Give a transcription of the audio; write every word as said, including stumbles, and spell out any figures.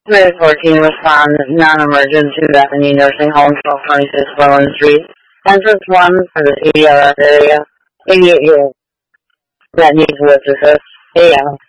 Grade fourteen respond non-emergent to Bethany Nursing Home, twelve twenty-six Berlin Street. Entrance one for the C D R F area. eighty-eight year old that needs work assist. A M.